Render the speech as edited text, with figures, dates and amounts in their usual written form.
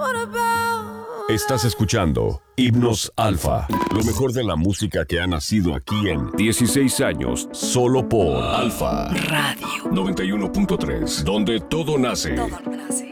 Estás escuchando Himnos Alfa, lo mejor de la música que ha nacido aquí en 16 años, solo por Alfa Radio 91.3, donde todo nace. Todo nace.